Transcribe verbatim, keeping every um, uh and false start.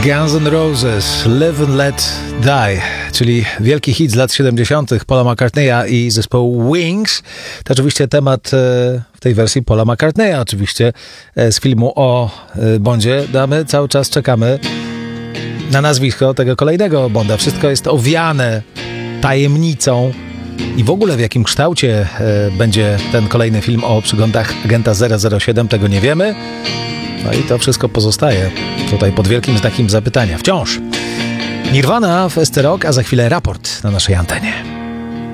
Guns N' Roses, Live and Let Die, czyli wielki hit z lat siedemdziesiątych Paula McCartneya i zespołu Wings. To oczywiście temat w tej wersji Paula McCartneya, oczywiście z filmu o Bondzie. Damy, cały czas czekamy na nazwisko tego kolejnego Bonda. Wszystko jest owiane tajemnicą i w ogóle w jakim kształcie będzie ten kolejny film o przygodach agenta zero zero siedem, tego nie wiemy. No i to wszystko pozostaje tutaj pod wielkim znakiem zapytania. Wciąż Nirvana w S T Rock, a za chwilę raport na naszej antenie.